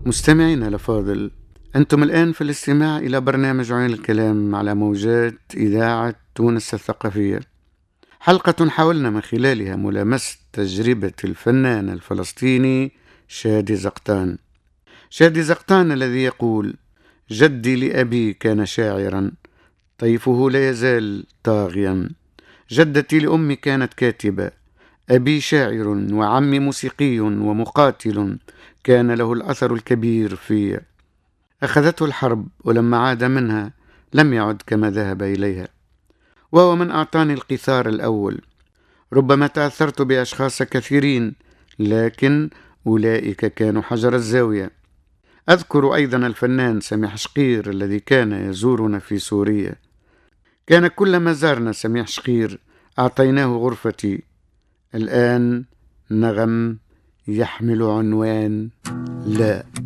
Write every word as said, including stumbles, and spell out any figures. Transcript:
مستمعينا الأفاضل، أنتم الآن في الاستماع إلى برنامج عين الكلام على موجات إذاعة تونس الثقافية، حلقة حاولنا من خلالها ملامسة تجربة الفنان الفلسطيني شادي زقطان. شادي زقطان الذي يقول: جدي لأبي كان شاعرا، طيفه لا يزال طاغيا. جدتي لأمي كانت كاتبة، أبي شاعر وعمي موسيقي ومقاتل، كان له الأثر الكبير في. أخذته الحرب، ولما عاد منها لم يعد كما ذهب إليها، وهو من أعطاني القيثار الأول. ربما تأثرت بأشخاص كثيرين، لكن أولئك كانوا حجر الزاوية. أذكر أيضا الفنان سميح شقير الذي كان يزورنا في سوريا. كان كلما زارنا سميح شقير أعطيناه غرفتي. الآن نغم يحمل عنوان لا.